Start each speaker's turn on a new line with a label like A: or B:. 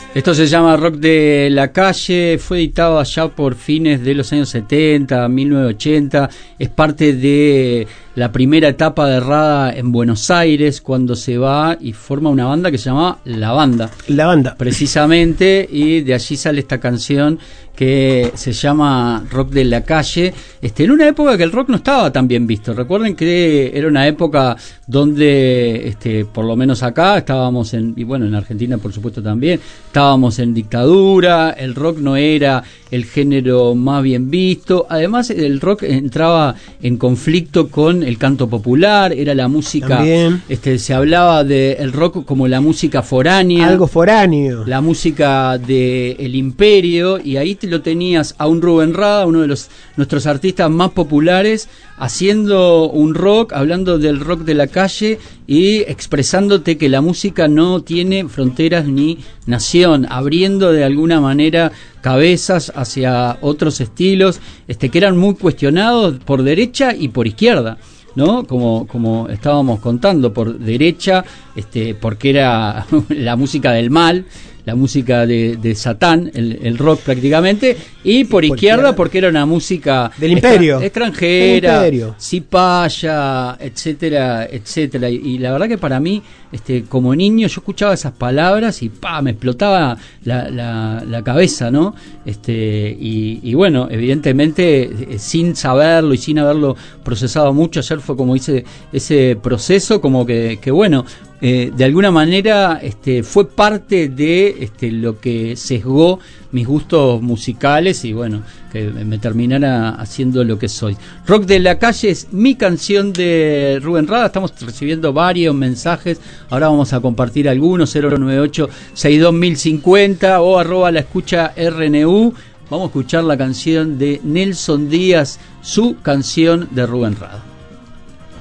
A: Esto se llama Rock de la Calle, fue editado allá por fines de los años 70, 1980, es parte de la primera etapa de Rada en Buenos Aires, cuando se va y forma una banda que se llama La Banda. La Banda. Precisamente, y de allí sale esta canción que se llama Rock de la Calle, en una época que el rock no estaba tan bien visto. Recuerden que era una época donde, por lo menos acá, estábamos y bueno, en Argentina por supuesto también, estábamos en dictadura, el rock no era el género más bien visto, además el rock entraba en conflicto con el canto popular, era la música, se hablaba del rock como la música foránea,
B: algo foráneo,
A: la música del imperio, y ahí lo tenías a un Rubén Rada, uno de nuestros artistas más populares, haciendo un rock, hablando del rock de la calle y expresándote que la música no tiene fronteras ni nación, abriendo de alguna manera cabezas hacia otros estilos que eran muy cuestionados por derecha y por izquierda, ¿no? Como estábamos contando, por derecha, porque era la música del mal, la música de Satán, el rock prácticamente, y por izquierda porque era una música
B: del imperio,
A: extranjera, cipaya, etcétera, etcétera. Y la verdad que para mí, como niño, yo escuchaba esas palabras y me explotaba la cabeza, ¿no? Y bueno, evidentemente, sin saberlo y sin haberlo procesado mucho, ayer fue como hice ese proceso, como que bueno, de alguna manera fue parte de lo que sesgó mis gustos musicales y bueno, que me terminara haciendo lo que soy. Rock de la Calle es mi canción de Rubén Rada. Estamos recibiendo varios mensajes, ahora vamos a compartir algunos. 098-62050 o @laescucha_RNU. Vamos a escuchar la canción de Nelson Díaz, su canción de Rubén Rada.